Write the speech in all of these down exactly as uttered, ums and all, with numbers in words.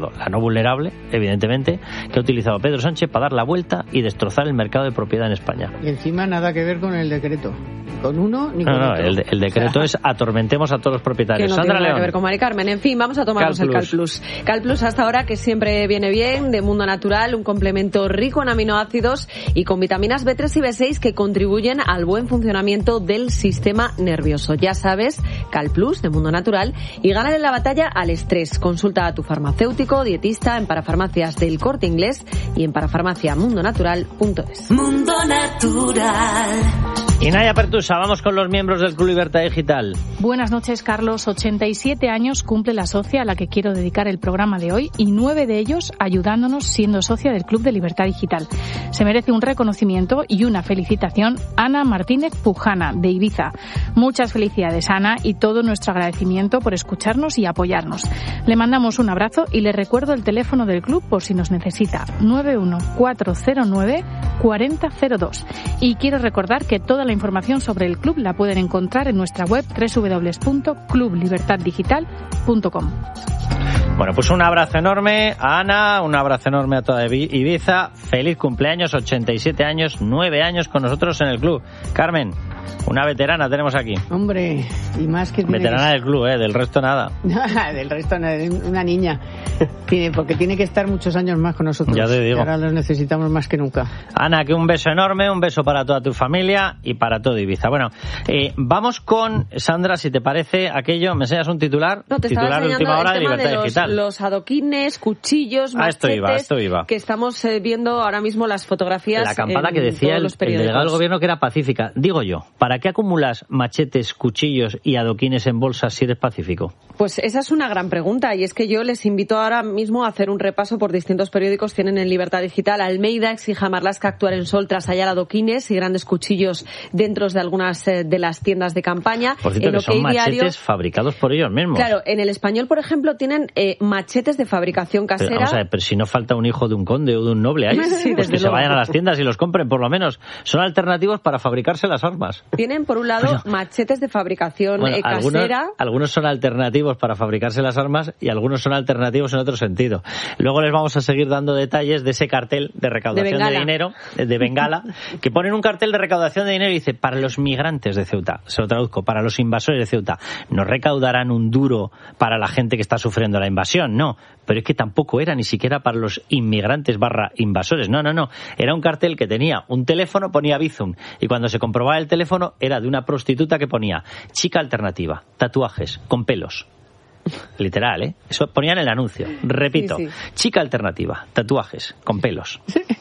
la no vulnerable, evidentemente, que ha utilizado Pedro Sánchez para dar la vuelta y destrozar el mercado de propiedad en España. Y encima nada que ver con el decreto. Con uno ni con no, no, otro. El, de, el decreto o sea, es atormentemos a todos los propietarios. Que no Sandra tiene nada León. que ver con Mari Carmen. En fin, vamos a tomarnos Cal el Cal Plus. Cal Plus hasta ahora, que siempre viene bien, de Mundo Natural, un complemento rico en aminoácidos y con vitaminas B tres y B seis que contribuyen al buen funcionamiento del sistema nervioso. Ya sabes, Cal Plus de Mundo Natural, y gánale la batalla al estrés. Consulta a tu farmacéutico, dietista en Parafarmacias del Corte Inglés y en parafarmacia mundo natural punto es. Mundo Natural. Y Naya Pertusa, vamos con los miembros del Club Libertad Digital. Buenas noches, Carlos. ochenta y siete años cumple la socia a la que quiero dedicar el programa de hoy y nueve de ellos ayudándonos siendo socia del Club de Libertad Digital. Se merece un reconocimiento y una felicitación Ana Martínez Pujana, de Ibiza. Muchas felicidades, Ana, y todo nuestro agradecimiento por escucharnos y apoyarnos. Le mandamos un abrazo y le recuerdo el teléfono del club por si nos necesita, nueve uno cuatro cero nueve cuatro cero cero dos. Y quiero recordar que toda la información sobre el club la pueden encontrar en nuestra web doble u doble u doble u punto club libertad digital punto com. Bueno, pues un abrazo enorme a Ana, un abrazo enorme a toda Ibiza. Feliz cumpleaños, ochenta y siete años, nueve años con nosotros en el club. Carmen, una veterana tenemos aquí. Hombre, y más que... Veterana del club, ¿eh? Del resto nada. Del resto nada, una niña. Tiene, porque tiene que estar muchos años más con nosotros. Ya te digo. Ahora los necesitamos más que nunca. Ana, que un beso enorme, un beso para toda tu familia y para todo Ibiza. Bueno, eh, vamos con, Sandra, si te parece aquello, ¿me enseñas un titular? No, te titular de última hora de Libertad de los, Digital. Los adoquines, cuchillos, machetes, ah, esto iba, esto iba. que estamos eh, viendo ahora mismo las fotografías. La acampada en que decía el, los el delegado del gobierno que era pacífica. Digo yo, ¿para qué acumulas machetes, cuchillos y adoquines en bolsas si eres pacífico? Pues esa es una gran pregunta, y es que yo les invito ahora mismo a hacer un repaso por distintos periódicos. Tienen en Libertad Digital: Almeida exige a Marlaska actuar en Sol tras hallar adoquines y grandes cuchillos dentro de algunas eh, de las tiendas de campaña. Por cierto, en que OK son machetes Diario, fabricados por ellos mismos. Claro, en El Español, por ejemplo, tienen eh, machetes de fabricación casera. Pero, vamos a ver, pero si no falta un hijo de un conde o de un noble ahí, sí, pues que se vayan a las tiendas y los compren, por lo menos. Son alternativos para fabricarse las armas. Tienen, por un lado, bueno, machetes de fabricación bueno, eh, casera. Algunos, algunos son alternativos para fabricarse las armas y algunos son alternativos en otro sentido. Luego les vamos a seguir dando detalles de ese cartel de recaudación de, de dinero, de Bengala, que ponen un cartel de recaudación de dinero y dice: para los migrantes de Ceuta, se lo traduzco, para los invasores de Ceuta. No recaudarán un duro para la gente que está sufriendo la invasión, no, pero es que tampoco era ni siquiera para los inmigrantes barra invasores, no, no, no, era un cartel que tenía un teléfono, ponía Bizum, y cuando se comprobaba el teléfono era de una prostituta que ponía chica alternativa, tatuajes, con pelos. Literal, ¿eh? Eso ponían en el anuncio. Repito, sí, sí. Chica alternativa, tatuajes, con pelos.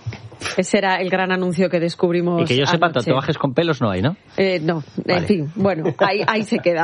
Ese era el gran anuncio que descubrimos. Y que yo sepa, anoche. Tatuajes con pelos no hay, ¿no? Eh, no, vale. En fin, bueno, ahí, ahí se queda.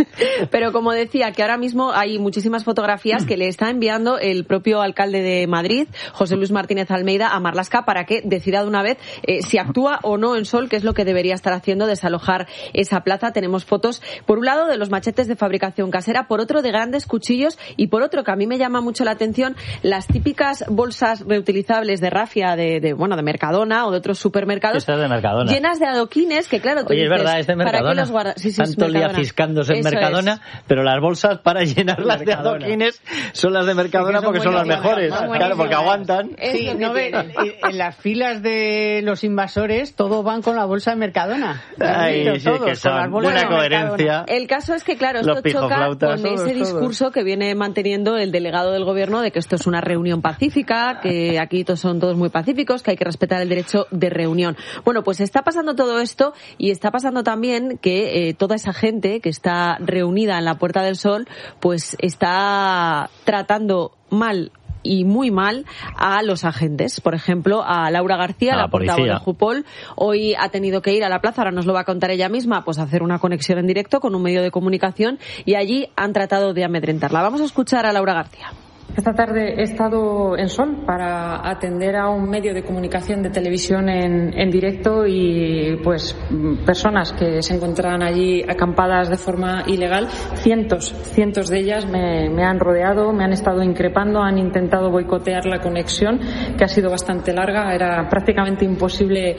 Pero como decía, que ahora mismo hay muchísimas fotografías que le está enviando el propio alcalde de Madrid, José Luis Martínez Almeida, a Marlaska para que decida de una vez eh, si actúa o no en Sol, que es lo que debería estar haciendo, desalojar esa plaza. Tenemos fotos, por un lado, de los machetes de fabricación casera, por otro, de grandes cuchillos, y por otro, que a mí me llama mucho la atención, las típicas bolsas reutilizables de rafia de, de bueno, de Mercadona o de otros supermercados, de Mercadona, llenas de adoquines que, claro, tú Oye, dices, es verdad, es de Mercadona. ¿para qué los guardas? Sí, sí, tanto el día fiscándose en Mercadona, es. Pero las bolsas para llenarlas de adoquines son las de Mercadona, sí, porque son las mejores, claro, claro, porque aguantan. Sí, no ve, en las filas de los invasores todos van con la bolsa de Mercadona. Ay, sí, todos, que son buena coherencia. El caso es que, claro, esto choca con todos, ese discurso todos. que viene manteniendo el delegado del gobierno de que esto es una reunión pacífica, que aquí todos son todos muy pacíficos, que hay que respetar el derecho de reunión. Bueno, pues está pasando todo esto, y está pasando también que eh, toda esa gente que está reunida en la Puerta del Sol pues está tratando mal y muy mal a los agentes. Por ejemplo, a Laura García, a la, la portavoz de Jupol, hoy ha tenido que ir a la plaza, ahora nos lo va a contar ella misma, pues a hacer una conexión en directo con un medio de comunicación, y allí han tratado de amedrentarla. Vamos a escuchar a Laura García. Esta tarde he estado en Sol para atender a un medio de comunicación de televisión en, en directo, y pues personas que se encontraban allí acampadas de forma ilegal, cientos, cientos de ellas me, me han rodeado, me han estado increpando, han intentado boicotear la conexión, que ha sido bastante larga, era prácticamente imposible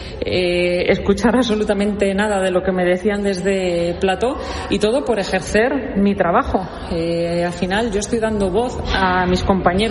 eh, escuchar absolutamente nada de lo que me decían desde plató, y todo por ejercer mi trabajo. Eh, al final yo estoy dando voz a a mis compañeros